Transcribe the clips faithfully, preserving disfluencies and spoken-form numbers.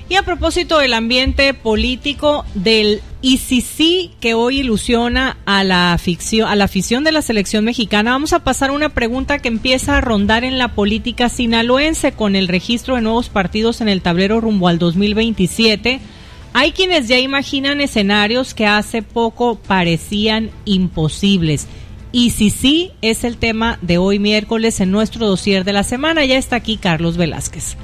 Y a propósito del ambiente político, del I C C que hoy ilusiona a la afición, a la afición de la selección mexicana, vamos a pasar a una pregunta que empieza a rondar en la política sinaloense con el registro de nuevos partidos en el tablero rumbo al dos mil veintisiete. Hay quienes ya imaginan escenarios que hace poco parecían imposibles. I C C es el tema de hoy miércoles en nuestro dossier de la semana. Ya está aquí Carlos Velázquez.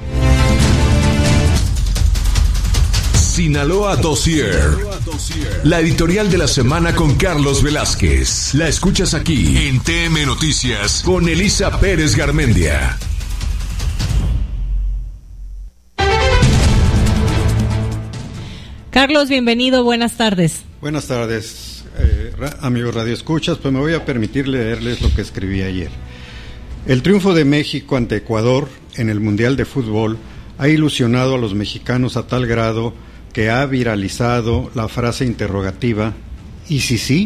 Sinaloa Dossier, la editorial de la semana con Carlos Velázquez. La escuchas aquí en T M Noticias con Elisa Pérez Garmendia. Carlos, bienvenido, buenas tardes. Buenas tardes, eh, amigos radioescuchas. Pues me voy a permitir leerles lo que escribí ayer. El triunfo de México ante Ecuador en el Mundial de Fútbol ha ilusionado a los mexicanos a tal grado que ha viralizado la frase interrogativa ¿y si sí?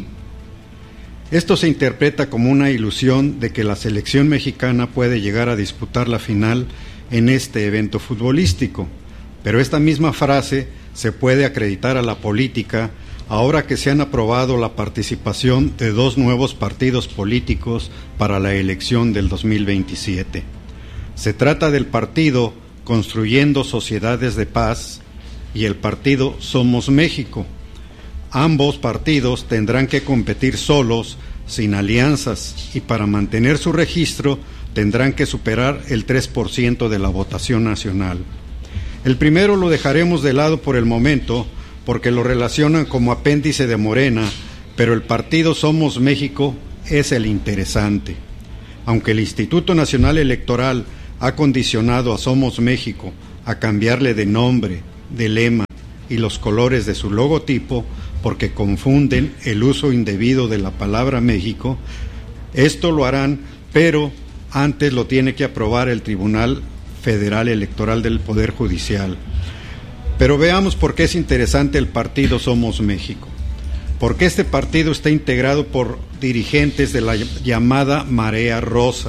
Esto se interpreta como una ilusión de que la selección mexicana puede llegar a disputar la final en este evento futbolístico, pero esta misma frase se puede acreditar a la política ahora que se han aprobado la participación de dos nuevos partidos políticos para la elección del dos mil veintisiete. Se trata del partido Construyendo Sociedades de Paz y el partido Somos México. Ambos partidos tendrán que competir solos, sin alianzas, y para mantener su registro tendrán que superar el tres por ciento de la votación nacional. El primero lo dejaremos de lado por el momento, porque lo relacionan como apéndice de Morena, pero el partido Somos México es el interesante. Aunque el Instituto Nacional Electoral ha condicionado a Somos México a cambiarle de nombre, de lema y los colores de su logotipo porque confunden el uso indebido de la palabra México, esto lo harán, pero antes lo tiene que aprobar el Tribunal Federal Electoral del Poder Judicial. Pero veamos por qué es interesante el partido Somos México. Porque este partido está integrado por dirigentes de la llamada Marea Rosa,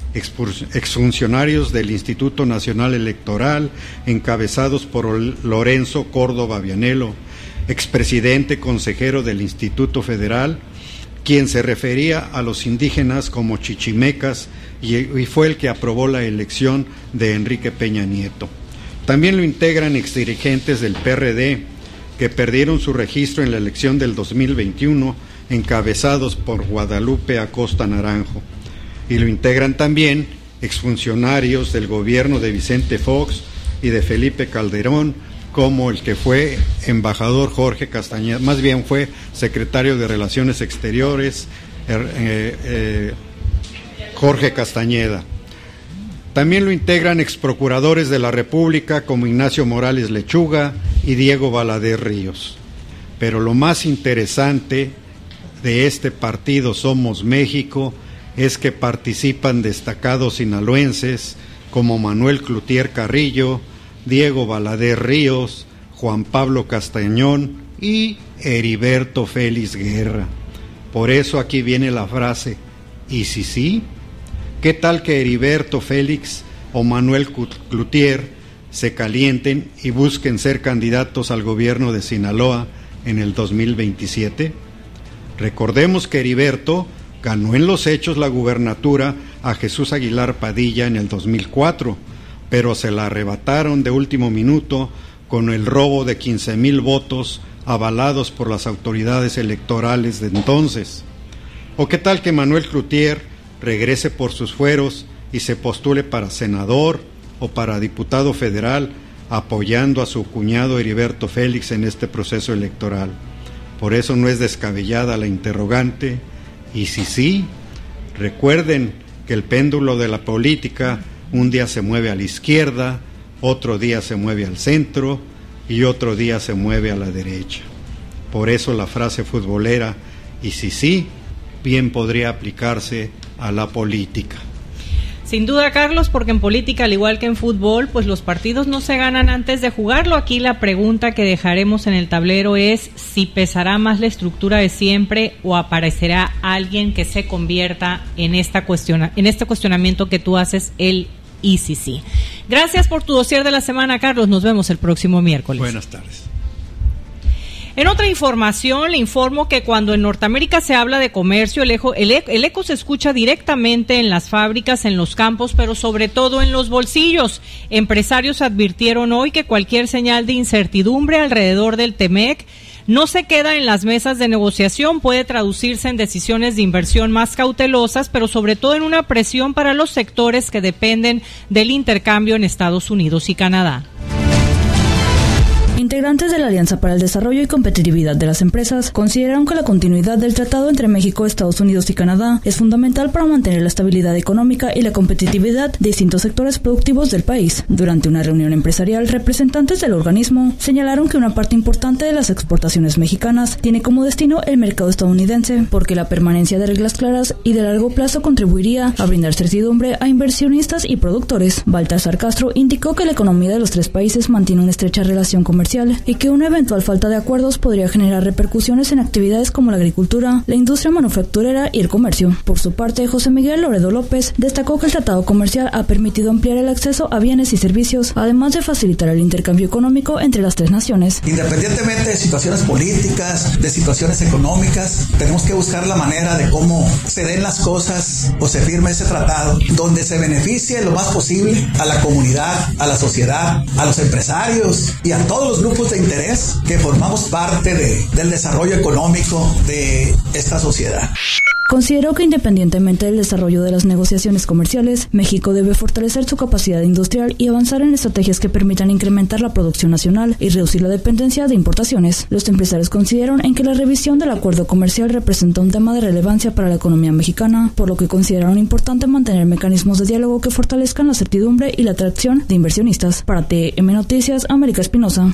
exfuncionarios del Instituto Nacional Electoral, encabezados por Lorenzo Córdoba Vianello, expresidente consejero del Instituto Federal, quien se refería a los indígenas como chichimecas y, y fue el que aprobó la elección de Enrique Peña Nieto. También lo integran exdirigentes del P R D, que perdieron su registro en la elección del dos mil veintiuno, encabezados por Guadalupe Acosta Naranjo. Y lo integran también exfuncionarios del gobierno de Vicente Fox y de Felipe Calderón, como el que fue embajador Jorge Castañeda, más bien fue secretario de Relaciones Exteriores, eh, eh, Jorge Castañeda. También lo integran exprocuradores de la República como Ignacio Morales Lechuga y Diego Valadez Ríos. Pero lo más interesante de este partido Somos México es que participan destacados sinaloenses como Manuel Cloutier Carrillo, Diego Valadez Ríos, Juan Pablo Castañón y Heriberto Félix Guerra. Por eso aquí viene la frase, ¿y si sí? ¿Qué tal que Heriberto Félix o Manuel Cloutier se calienten y busquen ser candidatos al gobierno de Sinaloa en el dos mil veintisiete? Recordemos que Heriberto ganó en los hechos la gubernatura a Jesús Aguilar Padilla en el dos mil cuatro, pero se la arrebataron de último minuto con el robo de quince mil votos avalados por las autoridades electorales de entonces. ¿O qué tal que Manuel Cloutier regrese por sus fueros y se postule para senador o para diputado federal, apoyando a su cuñado Heriberto Félix en este proceso electoral? Por eso no es descabellada la interrogante, ¿y si sí? Recuerden que el péndulo de la política un día se mueve a la izquierda, otro día se mueve al centro y otro día se mueve a la derecha. Por eso la frase futbolera, ¿y si sí?, bien podría aplicarse a la política. Sin duda, Carlos, porque en política, al igual que en fútbol, pues los partidos no se ganan antes de jugarlo. Aquí la pregunta que dejaremos en el tablero es si pesará más la estructura de siempre o aparecerá alguien que se convierta en esta cuestiona, en este cuestionamiento que tú haces, el I C C. Gracias por tu dossier de la semana, Carlos. Nos vemos el próximo miércoles. Buenas tardes. En otra información, le informo que cuando en Norteamérica se habla de comercio, el eco, el, el eco se escucha directamente en las fábricas, en los campos, pero sobre todo en los bolsillos. Empresarios advirtieron hoy que cualquier señal de incertidumbre alrededor del TEMEC no se queda en las mesas de negociación, puede traducirse en decisiones de inversión más cautelosas, pero sobre todo en una presión para los sectores que dependen del intercambio en Estados Unidos y Canadá. Integrantes de la Alianza para el Desarrollo y Competitividad de las Empresas consideraron que la continuidad del tratado entre México, Estados Unidos y Canadá es fundamental para mantener la estabilidad económica y la competitividad de distintos sectores productivos del país. Durante una reunión empresarial, representantes del organismo señalaron que una parte importante de las exportaciones mexicanas tiene como destino el mercado estadounidense, porque la permanencia de reglas claras y de largo plazo contribuiría a brindar certidumbre a inversionistas y productores. Baltasar Castro indicó que la economía de los tres países mantiene una estrecha relación comercial y que una eventual falta de acuerdos podría generar repercusiones en actividades como la agricultura, la industria manufacturera y el comercio. Por su parte, José Miguel Loredo López destacó que el tratado comercial ha permitido ampliar el acceso a bienes y servicios, además de facilitar el intercambio económico entre las tres naciones. Independientemente de situaciones políticas, de situaciones económicas, tenemos que buscar la manera de cómo se den las cosas o se firme ese tratado donde se beneficie lo más posible a la comunidad, a la sociedad, a los empresarios y a todos los grupos de interés que formamos parte de, del desarrollo económico de esta sociedad. Consideró que independientemente del desarrollo de las negociaciones comerciales, México debe fortalecer su capacidad industrial y avanzar en estrategias que permitan incrementar la producción nacional y reducir la dependencia de importaciones. Los empresarios coincidieron en que la revisión del acuerdo comercial representa un tema de relevancia para la economía mexicana, por lo que consideraron importante mantener mecanismos de diálogo que fortalezcan la certidumbre y la atracción de inversionistas. Para T M Noticias, América Espinosa.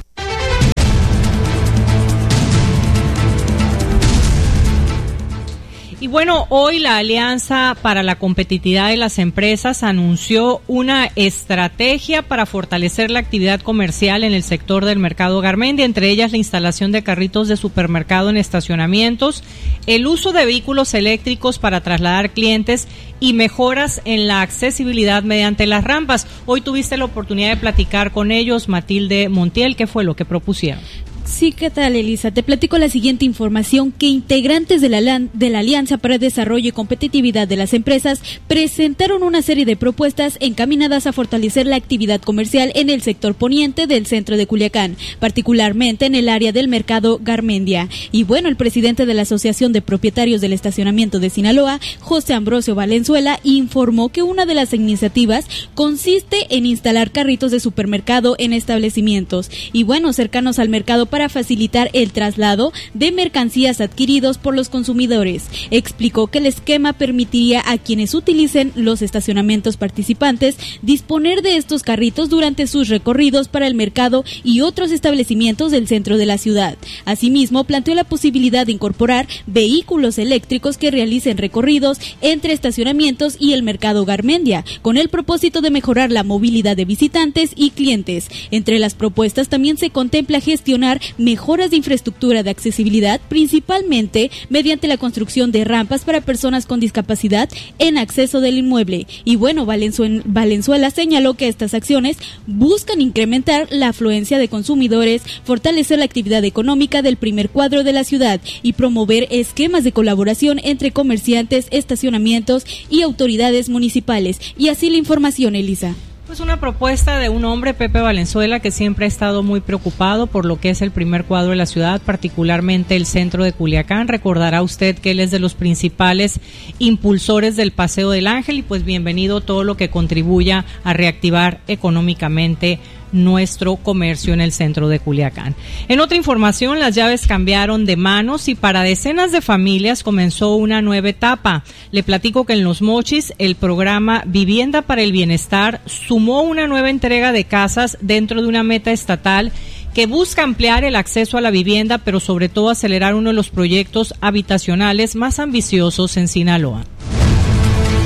Y bueno, hoy la Alianza para la Competitividad de las Empresas anunció una estrategia para fortalecer la actividad comercial en el sector del mercado Garmendia, entre ellas la instalación de carritos de supermercado en estacionamientos, el uso de vehículos eléctricos para trasladar clientes y mejoras en la accesibilidad mediante las rampas. Hoy tuviste la oportunidad de platicar con ellos, Matilde Montiel. ¿Qué fue lo que propusieron? Sí, ¿qué tal, Elisa? Te platico la siguiente información, que integrantes de la, de la Alianza para el Desarrollo y Competitividad de las Empresas presentaron una serie de propuestas encaminadas a fortalecer la actividad comercial en el sector poniente del centro de Culiacán, particularmente en el área del mercado Garmendia. Y bueno, el presidente de la Asociación de Propietarios del Estacionamiento de Sinaloa, José Ambrosio Valenzuela, informó que una de las iniciativas consiste en instalar carritos de supermercado en establecimientos y bueno, cercanos al mercado para facilitar el traslado de mercancías adquiridos por los consumidores. Explicó que el esquema permitiría a quienes utilicen los estacionamientos participantes disponer de estos carritos durante sus recorridos para el mercado y otros establecimientos del centro de la ciudad. Asimismo, planteó la posibilidad de incorporar vehículos eléctricos que realicen recorridos entre estacionamientos y el mercado Garmendia, con el propósito de mejorar la movilidad de visitantes y clientes. Entre las propuestas también se contempla gestionar mejoras de infraestructura de accesibilidad, principalmente mediante la construcción de rampas para personas con discapacidad en acceso del inmueble. Y bueno, Valenzuela señaló que estas acciones buscan incrementar la afluencia de consumidores, fortalecer la actividad económica del primer cuadro de la ciudad y promover esquemas de colaboración entre comerciantes, estacionamientos y autoridades municipales. Y así la información, Elisa. Pues una propuesta de un hombre, Pepe Valenzuela, que siempre ha estado muy preocupado por lo que es el primer cuadro de la ciudad, particularmente el centro de Culiacán. Recordará usted que él es de los principales impulsores del Paseo del Ángel y pues bienvenido todo lo que contribuya a reactivar económicamente nuestro comercio en el centro de Culiacán. En otra información, las llaves cambiaron de manos y para decenas de familias comenzó una nueva etapa. Le platico que en Los Mochis el programa Vivienda para el Bienestar sumó una nueva entrega de casas dentro de una meta estatal que busca ampliar el acceso a la vivienda, pero sobre todo acelerar uno de los proyectos habitacionales más ambiciosos en Sinaloa.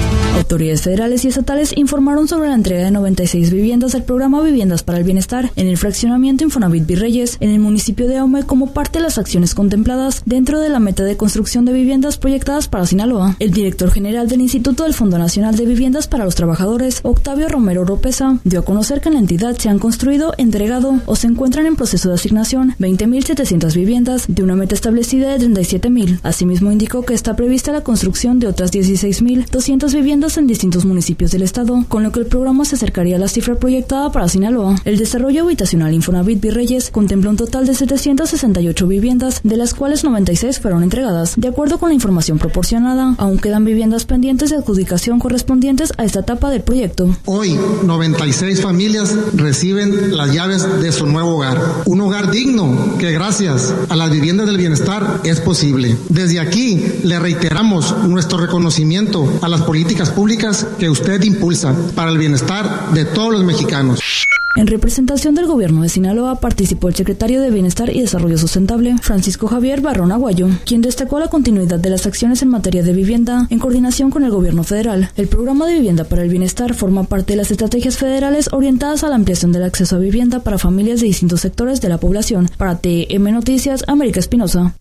Autoridades federales y estatales informaron sobre la entrega de noventa y seis viviendas del programa Viviendas para el Bienestar en el fraccionamiento Infonavit Virreyes en el municipio de Ahome como parte de las acciones contempladas dentro de la meta de construcción de viviendas proyectadas para Sinaloa. El director general del Instituto del Fondo Nacional de Viviendas para los Trabajadores, Octavio Romero Oropesa, dio a conocer que en la entidad se han construido, entregado o se encuentran en proceso de asignación veinte mil setecientas viviendas de una meta establecida de treinta y siete mil. Asimismo indicó que está prevista la construcción de otras dieciséis mil doscientas viviendas en distintos municipios del estado, con lo que el programa se acercaría a la cifra proyectada para Sinaloa. El desarrollo habitacional Infonavit Virreyes contempla un total de setecientas sesenta y ocho viviendas, de las cuales noventa y seis fueron entregadas. De acuerdo con la información proporcionada, aún quedan viviendas pendientes de adjudicación correspondientes a esta etapa del proyecto. Hoy, noventa y seis familias reciben las llaves de su nuevo hogar. Un hogar digno que gracias a las viviendas del bienestar es posible. Desde aquí le reiteramos nuestro reconocimiento a las políticas públicas que usted impulsa para el bienestar de todos los mexicanos. En representación del gobierno de Sinaloa participó el secretario de Bienestar y Desarrollo Sustentable, Francisco Javier Barrón Aguayo, quien destacó la continuidad de las acciones en materia de vivienda en coordinación con el gobierno federal. El programa de Vivienda para el Bienestar forma parte de las estrategias federales orientadas a la ampliación del acceso a vivienda para familias de distintos sectores de la población. Para T M Noticias, América Espinosa.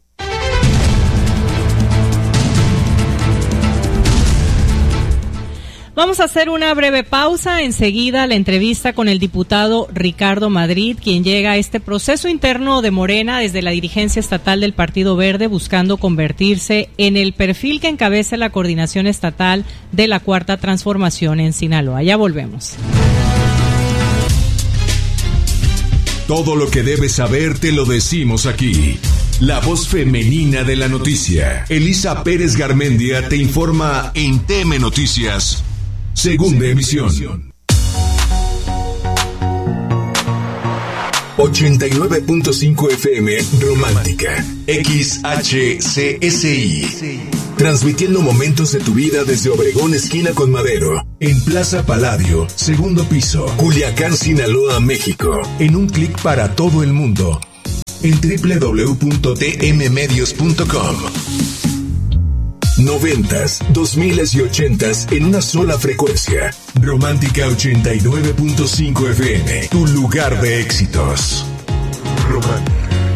Vamos a hacer una breve pausa. Enseguida la entrevista con el diputado Ricardo Madrid, quien llega a este proceso interno de Morena desde la dirigencia estatal del Partido Verde, buscando convertirse en el perfil que encabece la coordinación estatal de la Cuarta Transformación en Sinaloa. Ya volvemos. Todo lo que debes saber te lo decimos aquí. La voz femenina de la noticia. Elisa Pérez Garmendia te informa en T M Noticias. Segunda emisión. ochenta y nueve punto cinco F M Romántica. X H C S I. Transmitiendo momentos de tu vida desde Obregón, esquina con Madero. En Plaza Palladio, segundo piso. Culiacán, Sinaloa, México. En un clic para todo el mundo. En doble u doble u doble u punto t m medios punto com. Noventas, dos miles y ochentas en una sola frecuencia. Romántica ochenta y nueve punto cinco F M, tu lugar de éxitos. Romántica.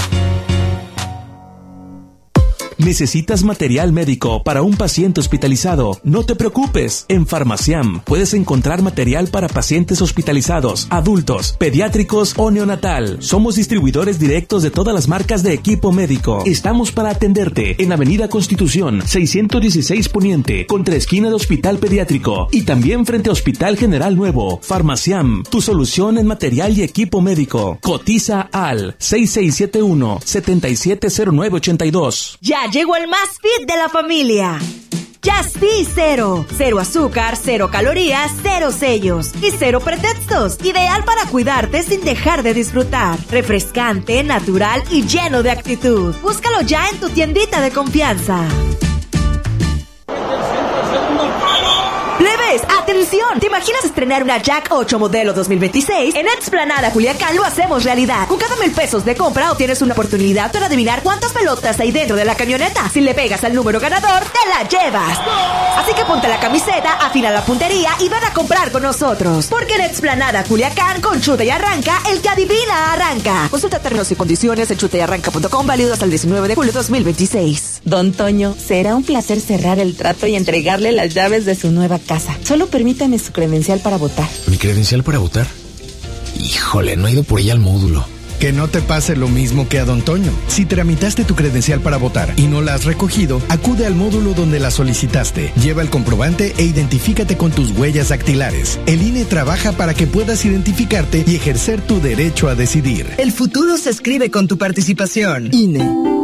¿Necesitas material médico para un paciente hospitalizado? No te preocupes. En Farmaciam puedes encontrar material para pacientes hospitalizados, adultos, pediátricos o neonatal. Somos distribuidores directos de todas las marcas de equipo médico. Estamos para atenderte en Avenida Constitución, seiscientos dieciséis Poniente, contra esquina de Hospital Pediátrico y también frente a Hospital General Nuevo. Farmaciam, tu solución en material y equipo médico. Cotiza al seis seis siete uno, siete siete cero nueve ocho dos. Ya llegó el más fit de la familia. Just Cero. Cero azúcar, cero calorías, cero sellos y cero pretextos. Ideal para cuidarte sin dejar de disfrutar. Refrescante, natural y lleno de actitud. Búscalo ya en tu tiendita de confianza. Plebes, atención. ¿Te imaginas estrenar una Jack ocho modelo dos mil veintiséis? En Explanada Culiacán lo hacemos realidad. Con cada mil pesos de compra obtienes una oportunidad para adivinar cuántas pelotas hay dentro de la camioneta. Si le pegas al número ganador, te la llevas. Así que ponte la camiseta, afina la puntería y ven a comprar con nosotros. Porque en Explanada Culiacán, con Chuta y Arranca, el que adivina arranca. Consulta términos y condiciones en chuta y arranca punto com, válido hasta el diecinueve de julio de dos mil veintiséis. Don Toño, será un placer cerrar el trato y entregarle las llaves de su nueva casa. Solo permítame su credencial para votar. ¿Mi credencial para votar? Híjole, no he ido por ella al módulo. Que no te pase lo mismo que a Don Toño. Si tramitaste tu credencial para votar y no la has recogido, acude al módulo donde la solicitaste. Lleva el comprobante e identifícate con tus huellas dactilares. El I N E trabaja para que puedas identificarte y ejercer tu derecho a decidir. El futuro se escribe con tu participación. I N E.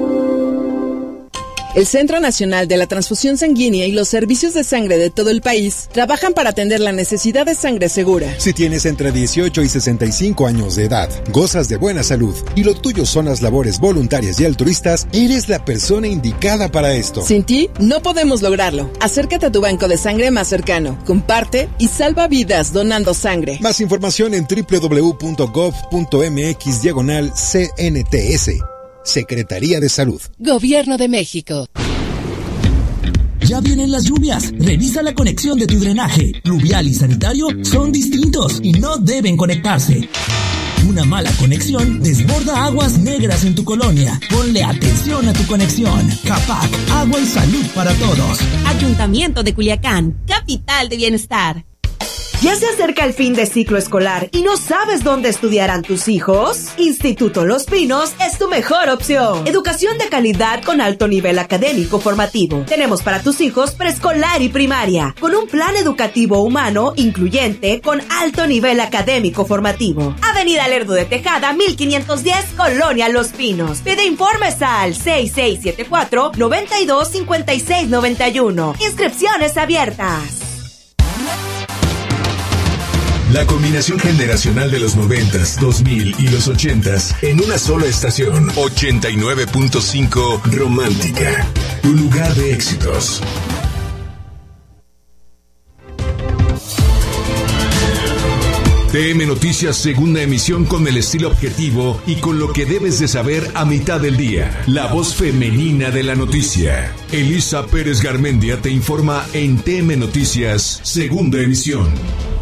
El Centro Nacional de la Transfusión Sanguínea y los servicios de sangre de todo el país trabajan para atender la necesidad de sangre segura. Si tienes entre dieciocho y sesenta y cinco años de edad, gozas de buena salud y lo tuyo son las labores voluntarias y altruistas, eres la persona indicada para esto. Sin ti, no podemos lograrlo. Acércate a tu banco de sangre más cercano, comparte y salva vidas donando sangre. Más información en doble u doble u doble u punto gov punto m x diagonal C N T S. Secretaría de Salud. Gobierno de México. Ya vienen las lluvias. Revisa la conexión de tu drenaje. Pluvial y sanitario son distintos y no deben conectarse. Una mala conexión desborda aguas negras en tu colonia. Ponle atención a tu conexión. CAPAC, agua y salud para todos. Ayuntamiento de Culiacán, capital de bienestar. ¿Ya se acerca el fin de ciclo escolar y no sabes dónde estudiarán tus hijos? Instituto Los Pinos es tu mejor opción. Educación de calidad con alto nivel académico formativo. Tenemos para tus hijos preescolar y primaria, con un plan educativo humano incluyente con alto nivel académico formativo. Avenida Lerdo de Tejada, mil quinientos diez, Colonia Los Pinos. Pide informes al seis seis siete cuatro, nueve dos, cinco seis nueve uno. Inscripciones abiertas. La combinación generacional de los noventas, dos mil y los ochentas en una sola estación. ochenta y nueve punto cinco Romántica, tu lugar de éxitos. T M Noticias, segunda emisión, con el estilo objetivo y con lo que debes de saber a mitad del día. La voz femenina de la noticia. Elisa Pérez Garmendia te informa en T M Noticias, segunda emisión.